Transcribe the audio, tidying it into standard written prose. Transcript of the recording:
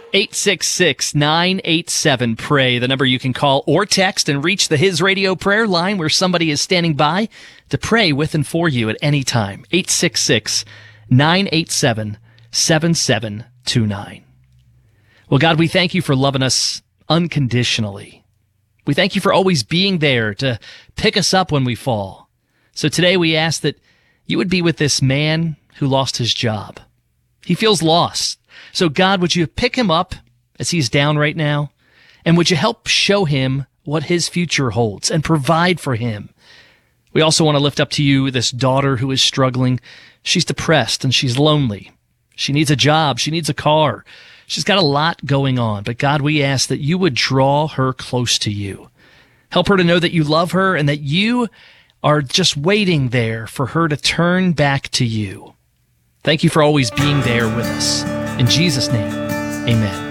866-987-PRAY, the number you can call or text and reach the His Radio prayer line where somebody is standing by to pray with and for you at any time. 866-987-7729. Well, God, we thank you for loving us unconditionally. We thank you for always being there to pick us up when we fall. So today we ask that you would be with this man who lost his job. He feels lost. So God, would you pick him up as he's down right now? And would you help show him what his future holds and provide for him? We also want to lift up to you this daughter who is struggling. She's depressed and she's lonely. She needs a job. She needs a car. She's got a lot going on. But God, we ask that you would draw her close to you. Help her to know that you love her and that you are just waiting there for her to turn back to you. Thank you for always being there with us. In Jesus' name, amen.